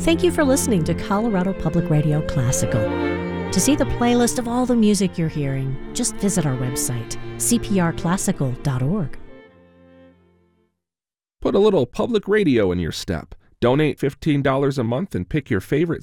Thank you for listening to Colorado Public Radio Classical. To see the playlist of all the music you're hearing, just visit our website, cprclassical.org. Put a little public radio in your step. Donate $15 a month and pick your favorite